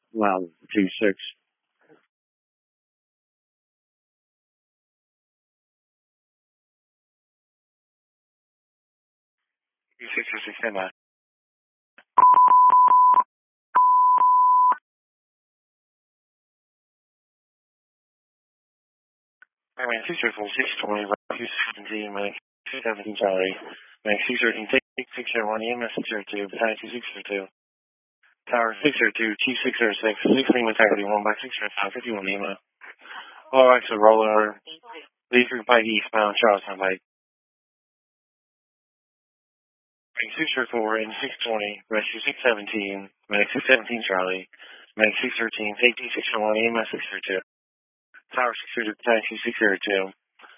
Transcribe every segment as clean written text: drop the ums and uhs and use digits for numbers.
Loud 26. 26 stand by. Airman 604, 620, 217, Medic 217 Charlie. Medic 613, take 601, EMS 602, Battalion 2602. Tower 602, Chief 606, 6 Lima Integrity 1 by 605, 51 Lima. All right, so roll over. Lead through Pike eastbound, Charlestown Pike. Medic 604 and 620, Rescue 617, Medic 617 Charlie. Medic 613, take 601, EMS 602. Tower 602, Battalion 2602.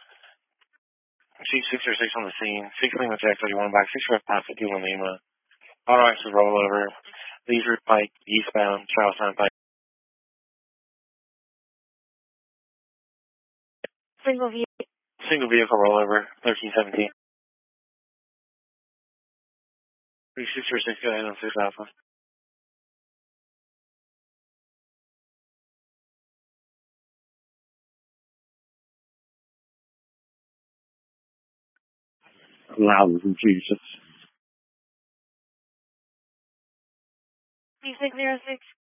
Chief 606 on the scene. 6 Lima Tech 31 by 655 51 Lima. All right, so roll over. Lead through Pike eastbound, Charlestown Pike. Single vehicle rollover, 1317. 3646, go ahead on 6 Alpha. Loud from Jesus. B606.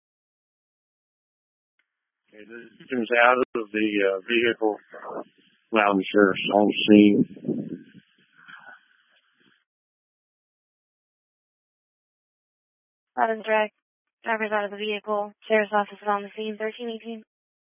Okay, the victim's out of the vehicle. Loud and Sheriff's on scene. Loud and direct. Driver's out of the vehicle. Sheriff's office is on the scene. 1318.